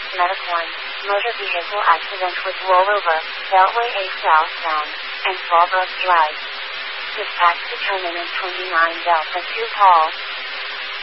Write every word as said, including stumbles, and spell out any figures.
Metacoin, motor vehicle accident with rollover, Beltway A southbound, and Fallbrook Drive. Dispatch determinant twenty-nine Delta two Paul,